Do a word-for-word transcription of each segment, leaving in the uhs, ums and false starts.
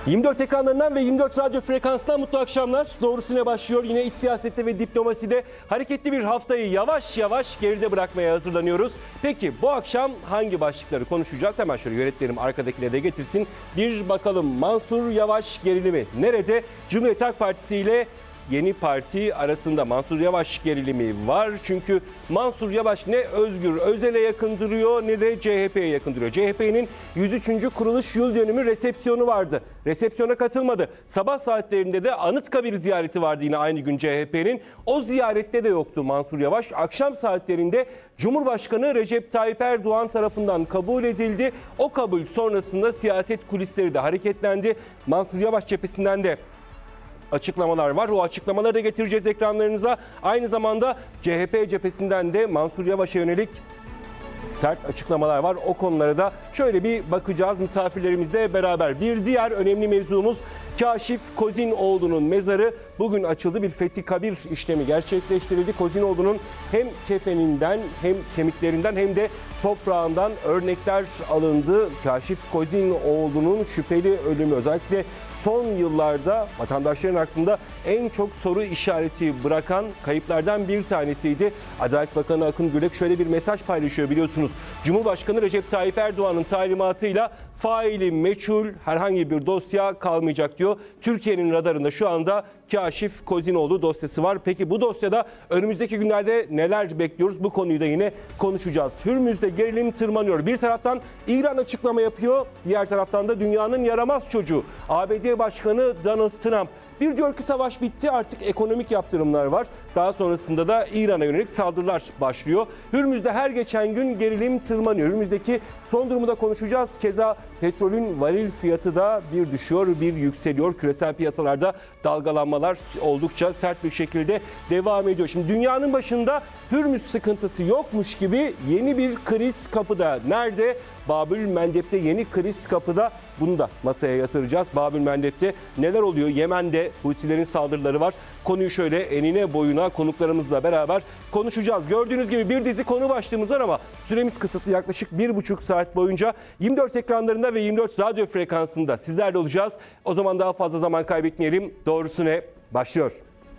yirmi dört ekranlarından ve yirmi dört radyo frekansından mutlu akşamlar. Doğrusuna başlıyor. Yine iç siyasette ve diplomaside hareketli bir haftayı yavaş yavaş geride bırakmaya hazırlanıyoruz. Peki bu akşam hangi başlıkları konuşacağız? Hemen şöyle yönetmenim arkadakileri de getirsin. Bir bakalım, Mansur Yavaş gerilimi nerede? Cumhuriyet Halk Partisi ile Yeni Parti arasında Mansur Yavaş gerilimi var. Çünkü Mansur Yavaş ne Özgür Özel'e yakın duruyor ne de C H P'ye yakın duruyor. C H P'nin yüz üçüncü kuruluş yıl dönümü resepsiyonu vardı. Resepsiyona katılmadı. Sabah saatlerinde de Anıtkabir ziyareti vardı yine aynı gün C H P'nin. O ziyarette de yoktu Mansur Yavaş. Akşam saatlerinde Cumhurbaşkanı Recep Tayyip Erdoğan tarafından kabul edildi. O kabul sonrasında siyaset kulisleri de hareketlendi. Mansur Yavaş cephesinden de açıklamalar var. O açıklamaları da getireceğiz ekranlarınıza. Aynı zamanda C H P cephesinden de Mansur Yavaş'a yönelik sert açıklamalar var. O konulara da şöyle bir bakacağız misafirlerimizle beraber. Bir diğer önemli mevzumuz Kaşif Kozinoğlu'nun mezarı bugün açıldı. Bir fethi kabir işlemi gerçekleştirildi. Kozinoğlu'nun hem kefeninden hem kemiklerinden hem de toprağından örnekler alındı. Kaşif Kozinoğlu'nun şüpheli ölümü özellikle son yıllarda vatandaşların aklında en çok soru işareti bırakan kayıplardan bir tanesiydi. Adalet Bakanı Akın Gürek şöyle bir mesaj paylaşıyor biliyorsunuz. Cumhurbaşkanı Recep Tayyip Erdoğan'ın talimatıyla faili meçhul herhangi bir dosya kalmayacak diyor. Türkiye'nin radarında şu anda Kaşif Kozinoğlu dosyası var. Peki bu dosyada önümüzdeki günlerde neler bekliyoruz? Bu konuyu da yine konuşacağız. Hürmüz'de gerilim tırmanıyor. Bir taraftan İran açıklama yapıyor. Diğer taraftan da dünyanın yaramaz çocuğu A B D Başkanı Donald Trump. Bir diyor ki savaş bitti, artık ekonomik yaptırımlar var. Daha sonrasında da İran'a yönelik saldırılar başlıyor. Hürmüz'de her geçen gün gerilim tırmanıyor. Hürmüz'deki son durumu da konuşacağız. Keza petrolün varil fiyatı da bir düşüyor, bir yükseliyor. Küresel piyasalarda dalgalanmalar oldukça sert bir şekilde devam ediyor. Şimdi dünyanın başında Hürmüz sıkıntısı yokmuş gibi yeni bir kriz kapıda. Nerede? Babül Mendeb'te yeni kriz kapıda. Bunu da masaya yatıracağız. Babül Mendeb'te neler oluyor? Yemen'de Husilerin saldırıları var. Konuyu şöyle enine boyuna konuklarımızla beraber konuşacağız. Gördüğünüz gibi bir dizi konu başlığımız var ama süremiz kısıtlı. Yaklaşık bir buçuk saat boyunca yirmi dört ekranlarında ve yirmi dört radyo frekansında sizlerle olacağız. O zaman daha fazla zaman kaybetmeyelim. Doğrusu ne? Başlıyor.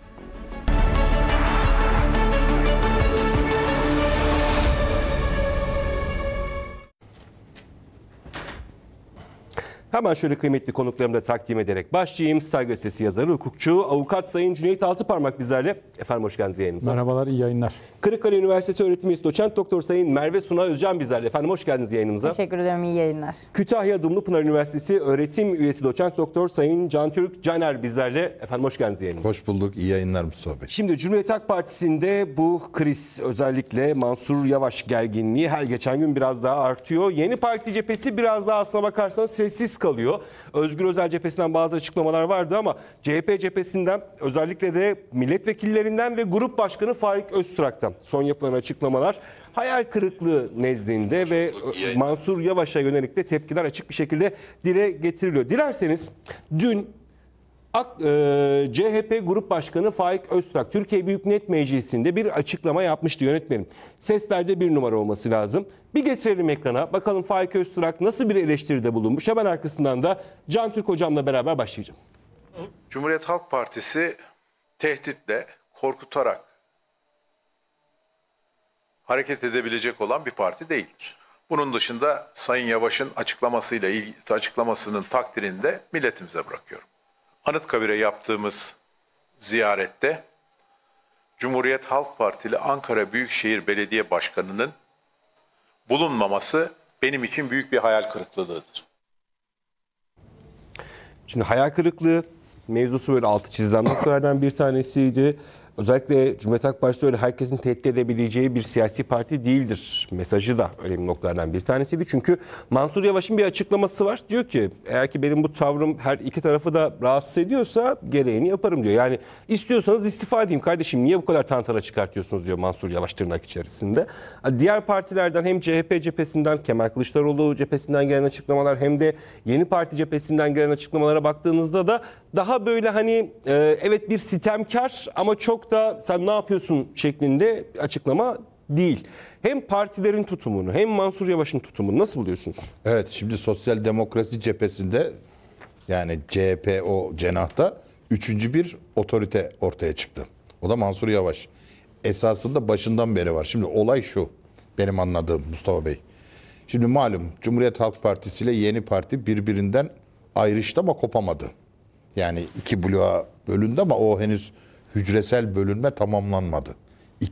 Hemen şöyle kıymetli konuklarımı da takdim ederek başlayayım. Star Gazetesi yazarı, hukukçu, avukat Sayın Cüneyt Altıparmak bizlerle. Efendim hoş geldiniz yayınımıza. Merhabalar, iyi yayınlar. Kırıkkale Üniversitesi öğretim üyesi doçent doktor Sayın Merve Suna Özcan bizlerle. Efendim hoş geldiniz yayınımıza. Teşekkür ederim, iyi yayınlar. Kütahya Dumlupınar Üniversitesi öğretim üyesi doçent doktor Sayın Cantürk Caner bizlerle. Efendim hoş geldiniz yayınımıza. Hoş bulduk, iyi yayınlar Mustafa Bey. Şimdi Cumhuriyet Halk Partisi'nde bu kriz, özellikle Mansur Yavaş gerginliği her geçen gün biraz daha artıyor. Yeni Parti cephesi biraz daha aslına bakarsanız sessiz kalıyor. Özgür Özel cephesinden bazı açıklamalar vardı ama C H P cephesinden özellikle de milletvekillerinden ve grup başkanı Faik Öztürk'ten son yapılan açıklamalar hayal kırıklığı nezdinde ve Mansur Yavaş'a yönelik de tepkiler açık bir şekilde dile getiriliyor. Dilerseniz dün C H P Grup Başkanı Faik Öztürk Türkiye Büyük Millet Meclisi'nde bir açıklama yapmıştı yönetmenim. Seslerde bir numara olması lazım. Bir getirelim ekrana. Bakalım Faik Öztürk nasıl bir eleştiride bulunmuş. Hemen arkasından da Cantürk hocamla beraber başlayacağım. Cumhuriyet Halk Partisi tehditle, korkutarak hareket edebilecek olan bir parti değildir. Bunun dışında Sayın Yavaş'ın açıklamasıyla ilgili açıklamasının takdirini de milletimize bırakıyorum. Anıtkabir'e yaptığımız ziyarette Cumhuriyet Halk Partili Ankara Büyükşehir Belediye Başkanı'nın bulunmaması benim için büyük bir hayal kırıklığıdır. Şimdi hayal kırıklığı mevzusu böyle altı çizilen noktalardan bir tanesiydi. Özellikle Cumhuriyet Halk Partisi öyle herkesin tehdit edebileceği bir siyasi parti değildir. Mesajı da önemli noktalardan bir tanesiydi. Çünkü Mansur Yavaş'ın bir açıklaması var. Diyor ki eğer ki benim bu tavrım her iki tarafı da rahatsız ediyorsa gereğini yaparım diyor. Yani istiyorsanız istifa edeyim kardeşim, niye bu kadar tantana çıkartıyorsunuz diyor Mansur Yavaş tırnak içerisinde. Diğer partilerden hem C H P cephesinden, Kemal Kılıçdaroğlu cephesinden gelen açıklamalar hem de Yeni Parti cephesinden gelen açıklamalara baktığınızda da daha böyle hani e, evet bir sitemkar ama çok da sen ne yapıyorsun şeklinde açıklama değil. Hem partilerin tutumunu hem Mansur Yavaş'ın tutumunu nasıl buluyorsunuz? Evet, şimdi sosyal demokrasi cephesinde Yani C H P o cenahta üçüncü bir otorite ortaya çıktı. O da Mansur Yavaş. Esasında başından beri var. Şimdi olay şu, benim anladığım Mustafa Bey. Şimdi malum Cumhuriyet Halk Partisi ile Yeni Parti birbirinden ayrıştı ama kopamadı. Yani iki bloğa bölündü ama o henüz hücresel bölünme tamamlanmadı.